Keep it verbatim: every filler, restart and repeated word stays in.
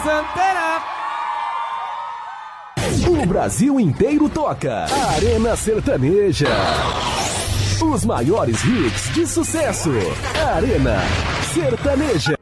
Santana. O Brasil inteiro toca. Arena Sertaneja. Os maiores hits de sucesso. Arena Sertaneja.